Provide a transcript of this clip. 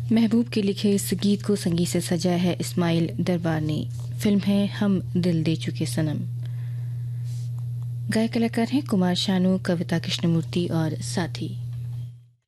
महबूब के लिखे इस गीत को संगीत से सजाया है इस्माइल दरबार ने। फिल्म है हम दिल दे चुके सनम। गायक कलाकार हैं कुमार शानू, कविता कृष्णमूर्ति और साथी।